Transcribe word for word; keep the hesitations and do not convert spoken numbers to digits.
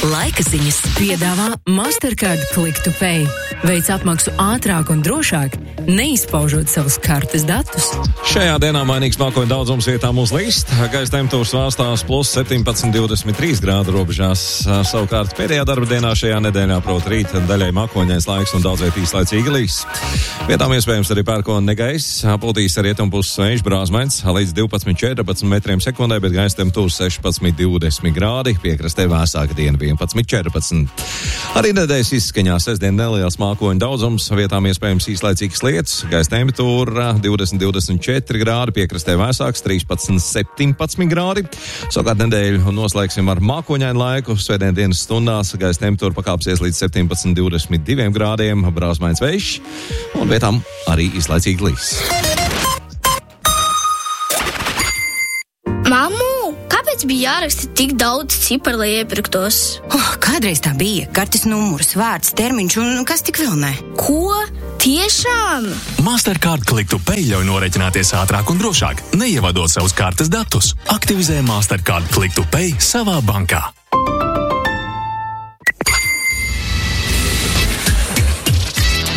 Laika ziņas piedāvā Mastercard Click to Pay. Veic apmaksu ātrāk un drošāk, neizpaužot savus kartes datus. Šajā dienā mainīgs mākoņu daudzums vietām uz līst. Gaisa temperatūras svārstās plus septiņpadsmit divdesmit trīs grādu robežās. Savukārt pēdējā darba dienā šajā nedēļā, proti rīt, daļai mākoņains laiks un daudz viet īslaicīgi līs. Vietām iespējams arī pērkona negaiss. Pūtīs rietumpuses vējš brāzmains līdz divpadsmit četrpadsmit metriem sekundē, bet gaisa temperatūras sešpadsmit divdesmit grādi. Piekrastē vēsāka diena vienpadsmit četrpadsmit. Arī nedēļas izskaņā sestdien neliels mākoņu daudzums, vietām iespējams īslaicīgs lietus. Gaisa temperatūra divdesmit divdesmit četri grādi, piekrastē vēsāks trīspadsmit septiņpadsmit grādi. Savukārt nedēļu noslēgsim ar mākoņainu laiku. Svētdien dienas stundās gaisa temperatūra pakāpsies līdz septiņpadsmit divdesmit divi grādiem, brāzmains vējš un vietām arī īslaicīgi līs. Mammu, kāpēc bija jāraksta tik daudz ciparu, lai iepirktos? Oh, kādreiz tā bija. Kartes numurs, vārds, termiņš un kas tik vēl ne. Ko? Tiešām? Mastercard Click to Pay ļauj norēķināties ātrāk un drošāk, neievadot savus kartes datus. Aktivizē Mastercard Click to Pay savā bankā.